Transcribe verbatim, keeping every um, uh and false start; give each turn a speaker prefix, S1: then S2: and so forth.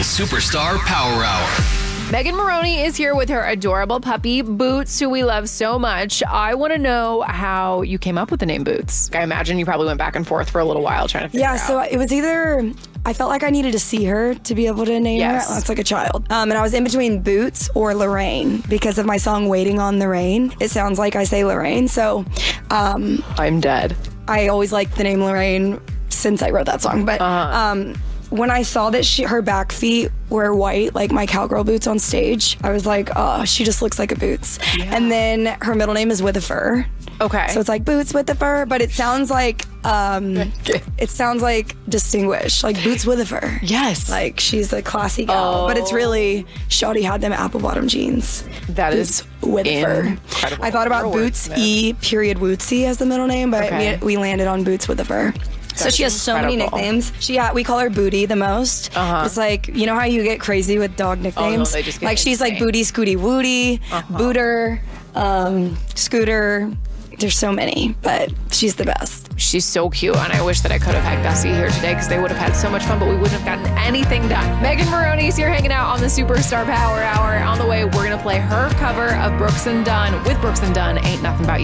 S1: Superstar Power Hour.
S2: Megan Moroney is here with her adorable puppy, Boots, who we love so much. I want to know how you came up with the name Boots. I imagine you probably went back and forth for a little while trying to figure
S3: yeah,
S2: it out.
S3: So it was either, I felt like I needed to see her to be able to name
S2: Yes.
S3: her. That's like a child. Um, and I was in between Boots or Lorraine because of my song Waiting on the Rain. It sounds like I say Lorraine. So um,
S2: I'm dead.
S3: I always liked the name Lorraine since I wrote that song. But
S2: Uh-huh.
S3: um, when I saw that she, her back feet were white, like my cowgirl boots on stage, I was like, oh, she just looks like a Boots.
S2: Yeah.
S3: And then her middle name is With a Fur.
S2: Okay.
S3: So it's like Boots with a Fur, but it sounds like, um, it sounds like distinguished, like Boots with a Fur.
S2: Yes.
S3: Like she's a classy gal,
S2: Oh.
S3: but it's really, Shawty had them apple bottom jeans.
S2: That is
S3: Boots with a Fur.
S2: incredible.
S3: I thought about
S2: Your
S3: Boots
S2: wordsmith.
S3: E period Wootsy as the middle name, but
S2: Okay.
S3: we, we landed on Boots with a Fur. So
S2: That's
S3: she has so many
S2: incredible.
S3: nicknames. She ha- we call her Booty the most.
S2: Uh-huh.
S3: It's like, you know how you get crazy with dog nicknames?
S2: they just get
S3: like she's like
S2: insane.
S3: Booty Scooty Woody,
S2: Uh-huh.
S3: Booter, um, Scooter. There's so many, but she's the best.
S2: She's so cute, and I wish that I could have had Gussie here today because they would have had so much fun, but we wouldn't have gotten anything done. Megan Moroney's here hanging out on the Superstar Power Hour. On the way, we're going to play her cover of Brooks and Dunn with Brooks and Dunn, Ain't Nothing About You.